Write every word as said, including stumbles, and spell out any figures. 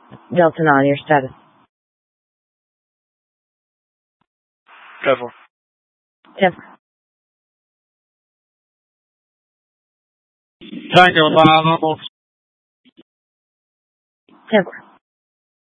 Delta nine, your status. ten four. ten four. Tango five, almost. ten four.